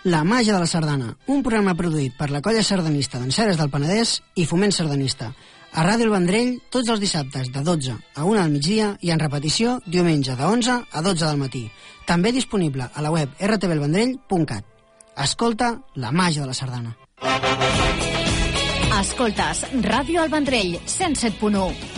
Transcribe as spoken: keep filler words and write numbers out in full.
La màgia de la sardana, un programa produït per la colla sardanista d'Enceres del Penedès i Foment Sardanista. A Ràdio El Vendrell, tots els dissabtes de dotze a una del migdia i en repetició diumenge de onze a dotze del matí. També disponible a la web erre te ve el vendrell punt cat. Escolta la màgia de la sardana. Escoltes Ràdio El Vendrell, cent set punt u.